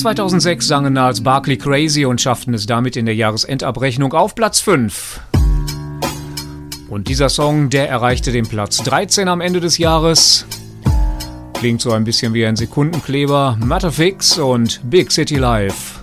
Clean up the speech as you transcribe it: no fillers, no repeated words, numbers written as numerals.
2006 sangen Gnarls Barkley Crazy und schafften es damit in der Jahresendabrechnung auf Platz 5. Und dieser Song, der erreichte den Platz 13 am Ende des Jahres. Klingt so ein bisschen wie ein Sekundenkleber. Matterfix und Big City Life.